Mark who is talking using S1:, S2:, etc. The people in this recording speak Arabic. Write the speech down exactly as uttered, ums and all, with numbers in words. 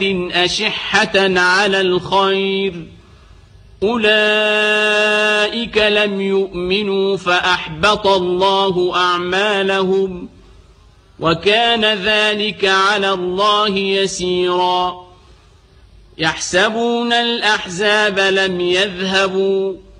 S1: أشحة على الخير أولئك لم يؤمنوا فأحبط الله أعمالهم وكان ذلك على الله يسيرا يحسبون الأحزاب لم يذهبوا